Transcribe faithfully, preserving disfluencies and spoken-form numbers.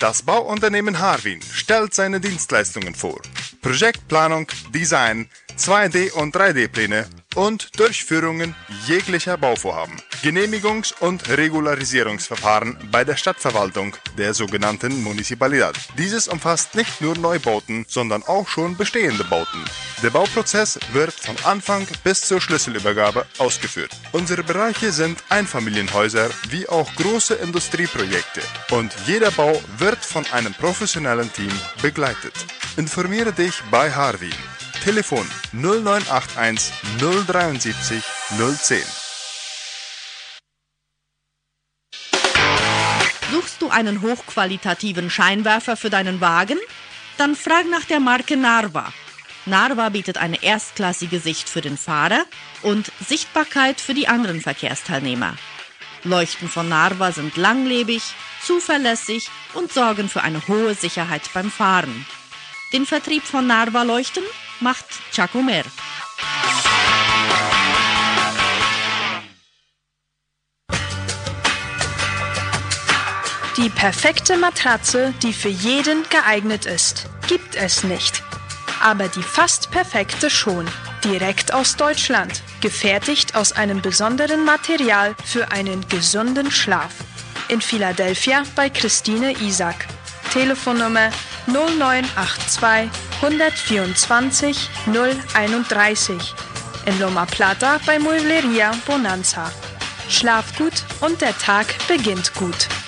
Das Bauunternehmen Harwin stellt seine Dienstleistungen vor. Projektplanung, Design, zwei D- und drei D-Pläne und Durchführungen jeglicher Bauvorhaben. Genehmigungs- und Regularisierungsverfahren bei der Stadtverwaltung, der sogenannten Municipalidad. Dieses umfasst nicht nur Neubauten, sondern auch schon bestehende Bauten. Der Bauprozess wird von Anfang bis zur Schlüsselübergabe ausgeführt. Unsere Bereiche sind Einfamilienhäuser wie auch große Industrieprojekte und jeder Bau wird von einem professionellen Team begleitet. Informiere dich bei Harwin. Telefon null neun acht eins null sieben drei null eins null. Suchst du einen hochqualitativen Scheinwerfer für deinen Wagen? Dann frag nach der Marke Narva. Narva bietet eine erstklassige Sicht für den Fahrer und Sichtbarkeit für die anderen Verkehrsteilnehmer. Leuchten von Narva sind langlebig, zuverlässig und sorgen für eine hohe Sicherheit beim Fahren. Den Vertrieb von Narva-Leuchten macht Chacomer. Die perfekte Matratze, die für jeden geeignet ist, gibt es nicht. Aber die fast perfekte schon. Direkt aus Deutschland. Gefertigt aus einem besonderen Material für einen gesunden Schlaf. In Philadelphia bei Christine Isaac. Telefonnummer null neun acht zwei hundertvierundzwanzig null einunddreißig. In Loma Plata bei Muebleria Bonanza. Schlaf gut und der Tag beginnt gut.